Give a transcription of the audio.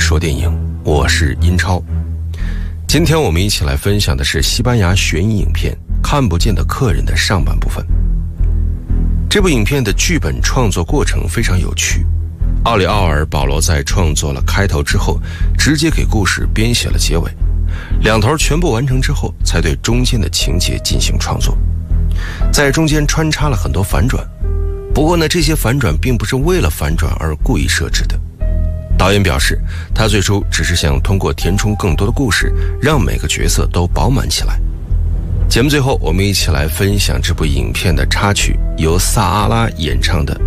说电影，我是英超。今天我们一起来分享的是西班牙悬疑影片《看不见的客人》的上半部分。这部影片的剧本创作过程非常有趣，奥里奥尔·保罗在创作了开头之后，直接给故事编写了结尾，两头全部完成之后，才对中间的情节进行创作，在中间穿插了很多反转。不过呢，这些反转并不是为了反转而故意设置的。导演表示，他最初只是想通过填充更多的故事，让每个角色都饱满起来。节目最后，我们一起来分享这部影片的插曲，由萨阿拉演唱的